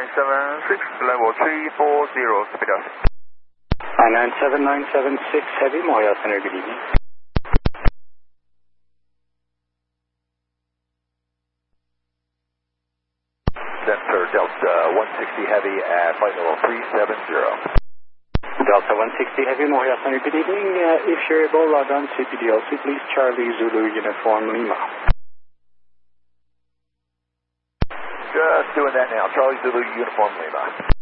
97976, level 340, speed up. 97976 Heavy, Montreal Center, good evening. Center Delta 160 Heavy at flight level 370. Delta 160 Heavy, Montreal Center, good evening. If you're able, log on to PDLC, please. Charlie Zulu Uniform Lima. Just doing that now. Charlie Zulu Uniform Lima.